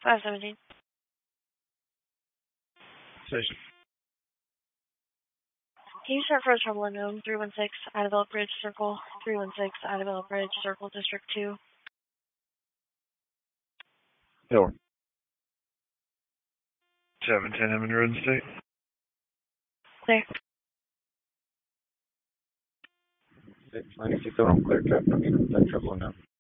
517. Station. Can you start for a trouble unknown? 316, Idabel Bridge, Circle. 316, Idabel Bridge, Circle, District 2. Door. 710 Emmett Road State. Clear. 696 on clear traffic. That trouble now.